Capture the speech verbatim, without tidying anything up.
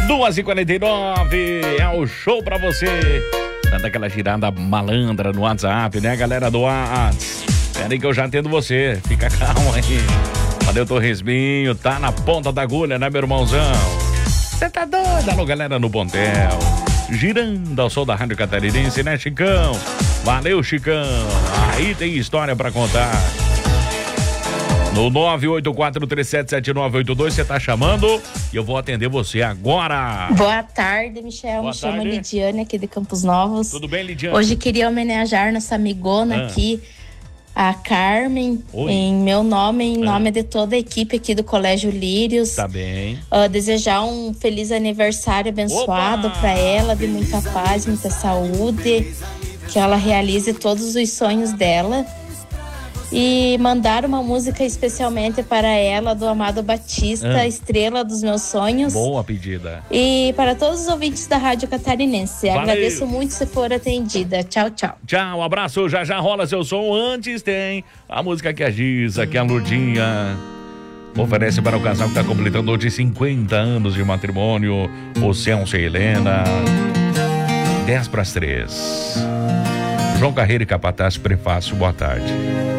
duas e quarenta e nove, é o show pra você. Dando aquela girada malandra no WhatsApp, né, galera do WhatsApp? Pera aí que eu já atendo você, fica calmo aí. Valeu, Torresminho, tá na ponta da agulha, né, meu irmãozão? Você tá doido? Alô, galera no Pontel. Girando ao som da Rádio Catarinense, né, Chicão? Valeu, Chicão. Aí tem história pra contar. No nove oito quatro três sete sete nove oito dois, você tá chamando e eu vou atender você agora. Boa tarde, Michel. Boa Me chamo tarde. Lidiane, aqui de Campos Novos. Tudo bem, Lidiane? Hoje queria homenagear nossa amigona Ah. aqui, a Carmen, Oi. em meu nome, em Ah. nome de toda a equipe aqui do Colégio Lírios. Tá bem. Ah, desejar um feliz aniversário abençoado Opa! para ela, de muita paz, muita saúde, que ela realize todos os sonhos dela. E mandar uma música especialmente para ela, do Amado Batista, Ah. Estrela dos Meus Sonhos. Boa pedida. E para todos os ouvintes da Rádio Catarinense, Valeu. agradeço muito se for atendida. Tchau, tchau. Tchau, abraço, já já rola seu som. Antes tem a música que a Giza, que a Lurdinha oferece para o casal que está completando hoje cinquenta anos de matrimônio, o Celso e Helena. dez para as três. João Carreiro e Capataz, prefácio, boa tarde.